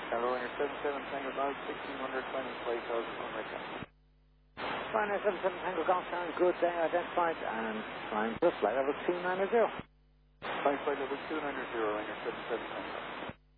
Hello, Air 77 Tango Golf, 1600, climbing flight 1000 on my time. Ryanair 77 Tango Golf, sounds good there, identified, and climb to flight level 290. Climb flight level 290, Ryanair 77 Tango.